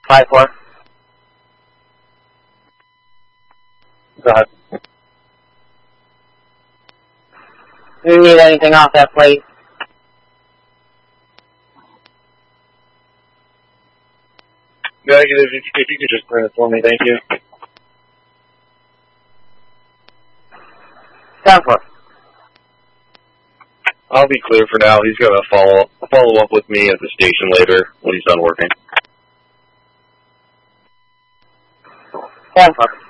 5-4. Go ahead. Do you need anything off that plate? Negative, if you could just print it for me, thank you. 10-4. I'll be clear for now. He's going to follow up with me at the station later when he's done working. 10-4.